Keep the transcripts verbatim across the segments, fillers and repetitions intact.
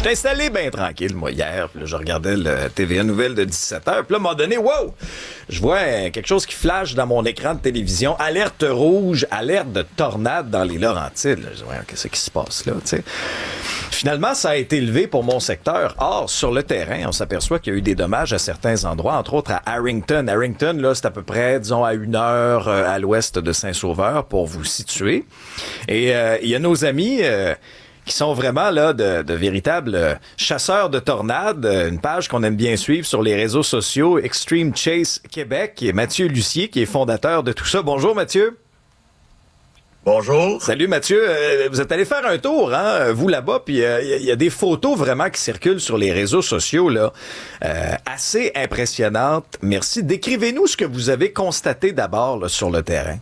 J'étais installé bien tranquille, moi, hier. Puis là, je regardais le T V A Nouvelle de dix-sept heures. Puis là, à un moment donné, wow! Je vois euh, quelque chose qui flash dans mon écran de télévision. Alerte rouge, alerte de tornade dans les Laurentides. Là, je dis, ouais, qu'est-ce qui se passe là, tu sais? Finalement, ça a été levé pour mon secteur. Or, sur le terrain, on s'aperçoit qu'il y a eu des dommages à certains endroits, entre autres à Harrington. Harrington, là, c'est à peu près, disons, à une heure euh, à l'ouest de Saint-Sauveur, pour vous situer. Et euh, il y a nos amis... Euh, qui sont vraiment là de, de véritables euh, chasseurs de tornades. Euh, une page qu'on aime bien suivre sur les réseaux sociaux, Extreme Chase Québec, qui est Mathieu Lucier, qui est fondateur de tout ça. Bonjour Mathieu. Bonjour. Salut Mathieu. Euh, vous êtes allé faire un tour, hein, vous là-bas, puis il euh, y, y a des photos vraiment qui circulent sur les réseaux sociaux, là, euh, assez impressionnantes. Merci. Décrivez-nous ce que vous avez constaté d'abord là, sur le terrain.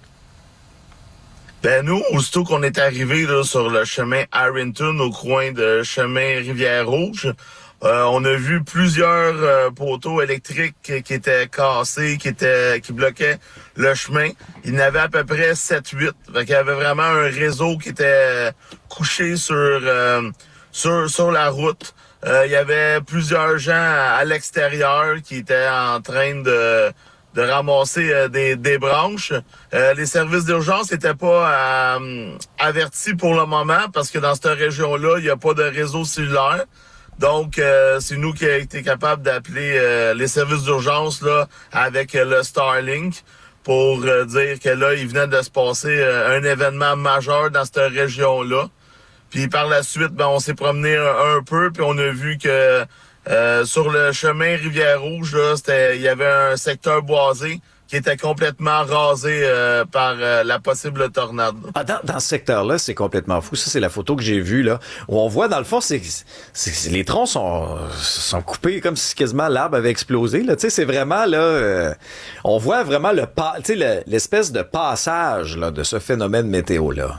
Ben nous, aussitôt qu'on est arrivé là, sur le chemin Harrington, au coin de chemin Rivière-Rouge, euh, on a vu plusieurs euh, poteaux électriques qui, qui étaient cassés, qui étaient qui bloquaient le chemin. Il y en avait à peu près sept huit. Fait qu'il y avait vraiment un réseau qui était couché sur euh, sur sur la route. Euh, il y avait plusieurs gens à, à l'extérieur qui étaient en train de de ramasser euh, des, des branches. Euh, les services d'urgence n'étaient pas euh, avertis pour le moment parce que dans cette région-là, il n'y a pas de réseau cellulaire. Donc, euh, c'est nous qui avons été capables d'appeler euh, les services d'urgence là avec euh, le Starlink pour euh, dire que là, il venait de se passer euh, un événement majeur dans cette région-là. Puis par la suite, ben on s'est promené un, un peu, puis on a vu que Euh, sur le chemin Rivière-Rouge, là, c'était, il y avait un secteur boisé qui était complètement rasé euh, par euh, la possible tornade. Ah, dans, dans ce secteur-là, c'est complètement fou. Ça, c'est la photo que j'ai vue, là, où on voit, dans le fond, c'est, c'est, c'est les troncs sont, sont coupés comme si quasiment l'arbre avait explosé, là. Tu sais, c'est vraiment, là, euh, on voit vraiment le, pa- tu sais, le, l'espèce de passage, là, de ce phénomène météo-là.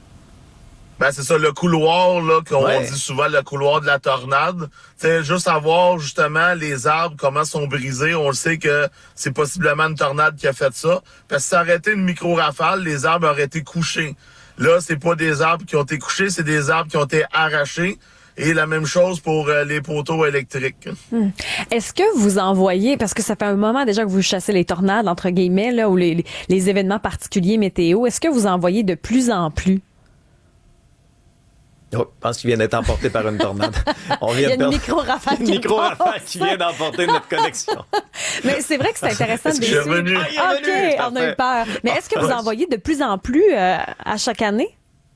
Ben c'est ça, le couloir, là, qu'on ouais. dit souvent le couloir de la tornade. C'est juste à voir justement les arbres, comment sont brisés. On le sait que c'est possiblement une tornade qui a fait ça. Parce que si ça aurait été une micro-rafale, les arbres auraient été couchés. Là, c'est pas des arbres qui ont été couchés, c'est des arbres qui ont été arrachés. Et la même chose pour euh, les poteaux électriques. Hum. Est-ce que vous en voyez, parce que ça fait un moment déjà que vous chassez les tornades, entre guillemets, là, ou les, les, les événements particuliers météo, est-ce que vous en voyez de plus en plus? Oh, je pense qu'il vient d'être emporté par une tornade. On vient Il y a de une perdre... micro-rafale qui, micro-rafale qui vient d'emporter notre connexion. Mais c'est vrai que c'est intéressant est-ce de que les je suis revenu? suivre. Ah, il est revenu, OK, on a eu peur. Mais est-ce que vous en voyez de plus en plus euh, à chaque année?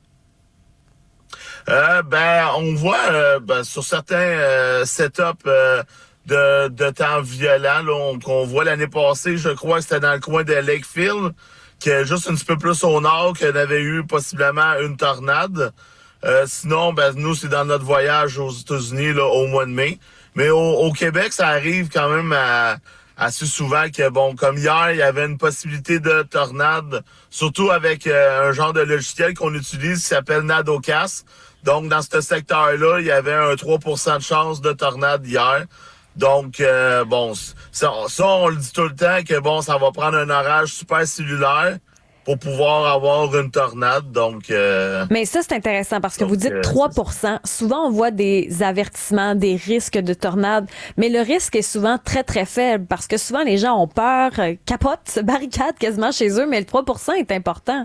Euh, ben, on voit euh, ben, sur certains euh, setups euh, de, de temps violents là, on, qu'on voit l'année passée, je crois que c'était dans le coin de Lakefield, qui est juste un petit peu plus au nord, qu'on avait eu possiblement une tornade. Euh, sinon, ben nous, c'est dans notre voyage aux États-Unis là, au mois de mai. Mais au, au Québec, ça arrive quand même à, assez souvent que, bon, comme hier, il y avait une possibilité de tornade, surtout avec euh, un genre de logiciel qu'on utilise qui s'appelle Nadocast. Donc, dans ce secteur-là, il y avait un trois pour cent de chance de tornade hier. Donc, euh, bon, ça, ça, on le dit tout le temps que, bon, ça va prendre un orage super cellulaire pour pouvoir avoir une tornade, donc... Euh, Mais ça, c'est intéressant parce que donc, vous dites euh, trois pour cent. Souvent, on voit des avertissements, des risques de tornade, mais le risque est souvent très, très faible parce que souvent, les gens ont peur, euh, capotent, se barricadent quasiment chez eux, mais le trois pour cent est important.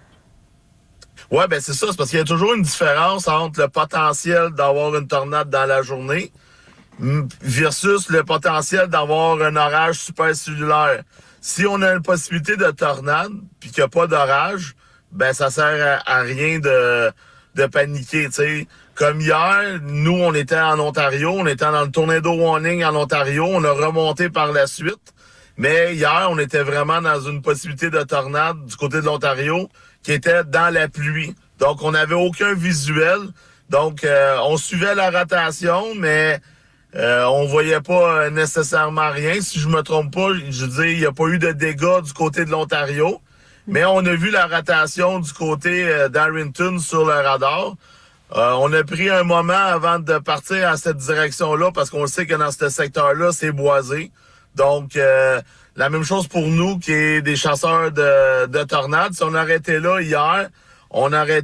Ouais, ben c'est ça. C'est parce qu'il y a toujours une différence entre le potentiel d'avoir une tornade dans la journée versus le potentiel d'avoir un orage super cellulaire. Si on a une possibilité de tornade puis qu'il n'y a pas d'orage, ben ça sert à, à rien de, de paniquer, tu sais. Comme hier, nous, on était en Ontario, on était dans le Tornado Warning en Ontario, on a remonté par la suite. Mais hier, on était vraiment dans une possibilité de tornade du côté de l'Ontario qui était dans la pluie. Donc, on n'avait aucun visuel. Donc, euh, on suivait la rotation, mais... Euh, on voyait pas euh, nécessairement rien. Si je me trompe pas, je veux dire, il n'y a pas eu de dégâts du côté de l'Ontario. Mais on a vu la rotation du côté euh, d'Harrington sur le radar. Euh, on a pris un moment avant de partir à cette direction-là parce qu'on sait que dans ce secteur-là, c'est boisé. Donc, euh, la même chose pour nous qui est des chasseurs de, de tornades. Si on aurait été là hier, on aurait